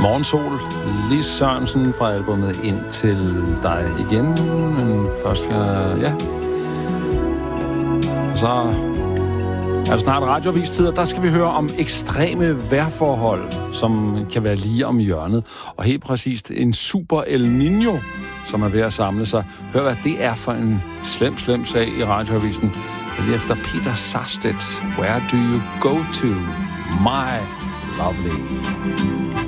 Morgensol, Lis Sørensen fra albumet Ind til dig igen. Men først, ja. Og så er det snart radioavistid, og der skal vi høre om ekstreme vejrforhold, som kan være lige om hjørnet. Og helt præcist en super El Niño, som er ved at samle sig. Hør, hvad det er for en slem sag i radioavisen. Lige efter Peter Sarstedt. Where do you go to, my lovely?